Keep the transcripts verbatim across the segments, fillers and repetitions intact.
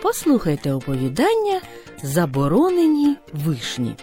Послухайте оповідання «Заборонені вишні».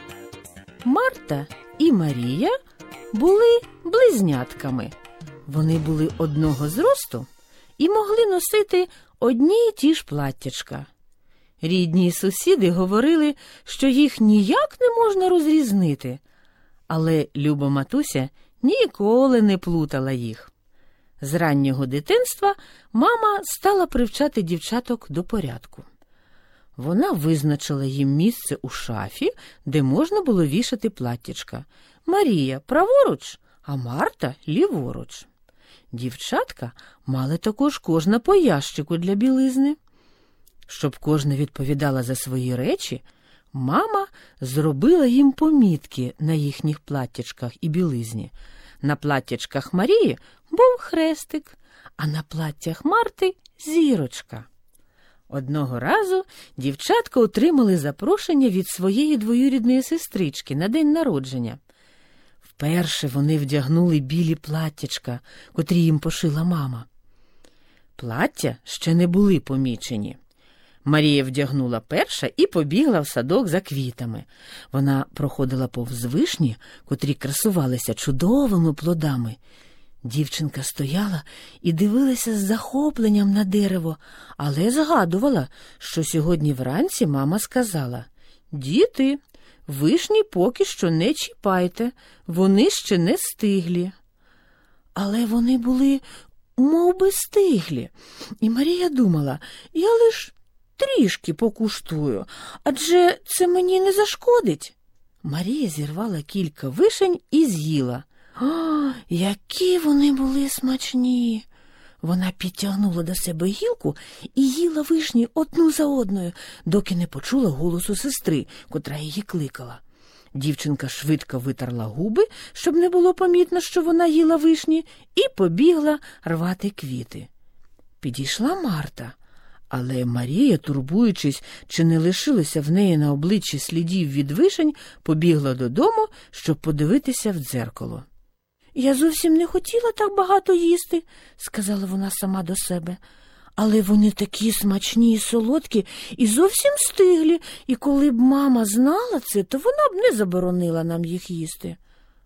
Марта і Марія були близнятками. Вони були одного зросту і могли носити одні й ті ж платтячка. Рідні й сусіди говорили, що їх ніяк не можна розрізнити, але люба матуся ніколи не плутала їх. З раннього дитинства мама стала привчати дівчаток до порядку. Вона визначила їм місце у шафі, де можна було вішати платтячка. Марія праворуч, а Марта ліворуч. Дівчатка мали також кожна по ящику для білизни. Щоб кожна відповідала за свої речі, мама зробила їм помітки на їхніх платтячках і білизні. На платтячках Марії був хрестик, а на платтях Марти – зірочка. Одного разу дівчатка отримали запрошення від своєї двоюрідної сестрички на день народження. Вперше вони вдягнули білі платтячка, котрі їм пошила мама. Плаття ще не були помічені. Марія вдягнула перша і побігла в садок за квітами. Вона проходила повз вишні, котрі красувалися чудовими плодами. Дівчинка стояла і дивилася з захопленням на дерево, але згадувала, що сьогодні вранці мама сказала: «Діти, вишні поки що не чіпайте, вони ще не стиглі». Але вони були мов би стиглі, і Марія думала: «Я лиш трішки покуштую, адже це мені не зашкодить». Марія зірвала кілька вишень і з'їла. О, які вони були смачні! Вона підтягнула до себе гілку і їла вишні одну за одною, доки не почула голосу сестри, котра її кликала. Дівчинка швидко витерла губи, щоб не було помітно, що вона їла вишні, і побігла рвати квіти. Підійшла Марта, але Марія, турбуючись, чи не лишилося в неї на обличчі слідів від вишень, побігла додому, щоб подивитися в дзеркало. «Я зовсім не хотіла так багато їсти», – сказала вона сама до себе. «Але вони такі смачні і солодкі, і зовсім стиглі, і коли б мама знала це, то вона б не заборонила нам їх їсти».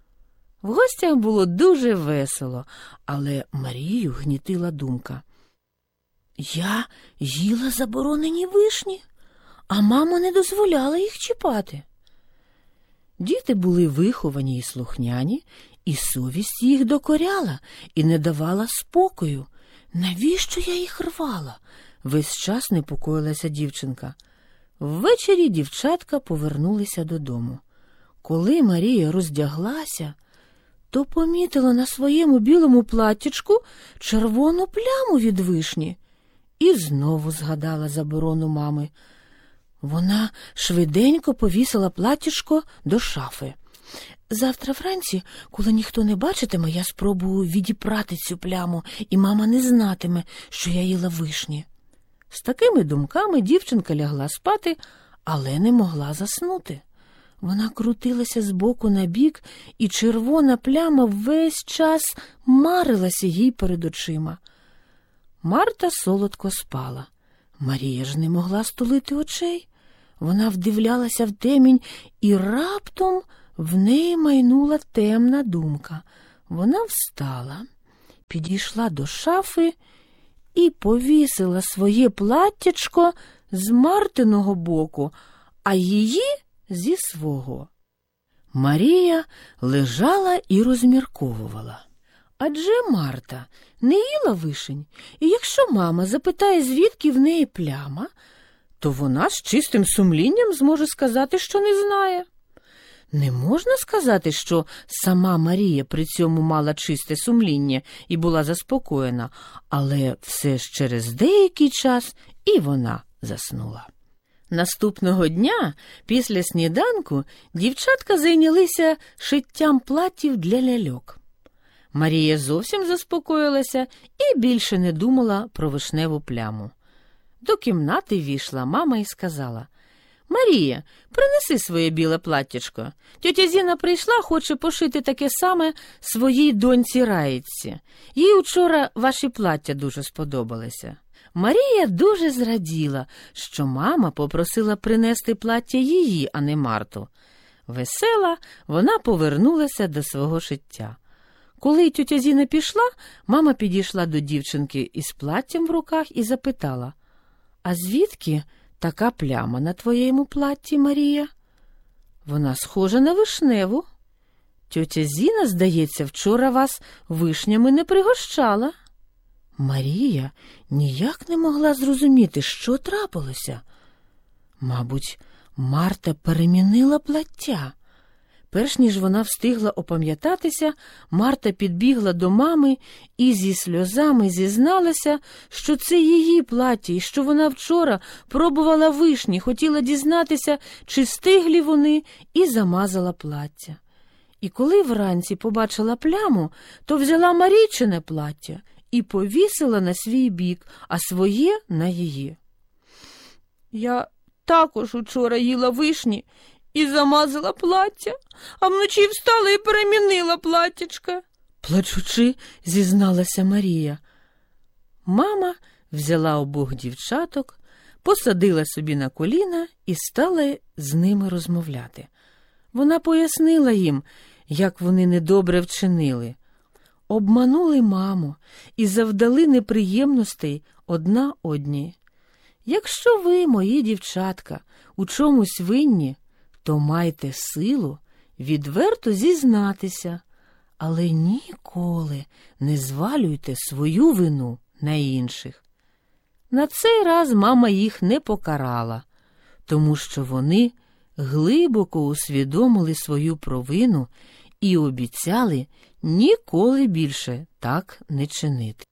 В гостях було дуже весело, але Марію гнітила думка: «Я їла заборонені вишні, а мама не дозволяла їх чіпати». Діти були виховані і слухняні, і совість їх докоряла і не давала спокою. «Навіщо я їх рвала?» – весь час непокоїлася дівчинка. Ввечері дівчатка повернулися додому. Коли Марія роздяглася, то помітила на своєму білому платтячку червону пляму від вишні і знову згадала заборону мами. Вона швиденько повісила платтячко до шафи. «Завтра вранці, коли ніхто не бачитиме, я спробую відіпрати цю пляму, і мама не знатиме, що я їла вишні». З такими думками дівчинка лягла спати, але не могла заснути. Вона крутилася з боку на бік, і червона пляма весь час марилася їй перед очима. Марта солодко спала. Марія ж не могла стулити очей. Вона вдивлялася в темінь, і раптом в неї майнула темна думка. Вона встала, підійшла до шафи і повісила своє платтячко з Мартиного боку, а її зі свого. Марія лежала і розмірковувала. Адже Марта не їла вишень, і якщо мама запитає, звідки в неї пляма, то вона з чистим сумлінням зможе сказати, що не знає. Не можна сказати, що сама Марія при цьому мала чисте сумління і була заспокоєна, але все ж через деякий час і вона заснула. Наступного дня, після сніданку, дівчатка зайнялися шиттям платтів для ляльок. Марія зовсім заспокоїлася і більше не думала про вишневу пляму. До кімнати ввійшла мама і сказала: «Марія, принеси своє біле платтячко. Тьотя Зіна прийшла, хоче пошити таке саме своїй доньці Раїці. Їй учора ваші плаття дуже сподобалися». Марія дуже зраділа, що мама попросила принести плаття її, а не Марту. Весела, вона повернулася до свого шиття. Коли тьотя Зіна пішла, мама підійшла до дівчинки із платтям в руках і запитала: «А звідки така пляма на твоєму платті, Марія?» «Вона схожа на вишневу. Тьотя Зіна, здається, вчора вас вишнями не пригощала». Марія ніяк не могла зрозуміти, що трапилося. Мабуть, Марта перемінила плаття. Перш ніж вона встигла опам'ятатися, Марта підбігла до мами і зі сльозами зізналася, що це її плаття і що вона вчора пробувала вишні, хотіла дізнатися, чи стиглі вони, і замазала плаття. І коли вранці побачила пляму, то взяла Марійчине плаття і повісила на свій бік, а своє – на її. «Я також учора їла вишні і замазала плаття, а вночі встала і перемінила платтячка», – плачучи, зізналася Марія. Мама взяла обох дівчаток, посадила собі на коліна і стала з ними розмовляти. Вона пояснила їм, як вони недобре вчинили. Обманули маму і завдали неприємностей одна одній. Якщо ви, мої дівчатка, у чомусь винні, то майте силу відверто зізнатися, але ніколи не звалюйте свою вину на інших. На цей раз мама їх не покарала, тому що вони глибоко усвідомили свою провину і обіцяли ніколи більше так не чинити.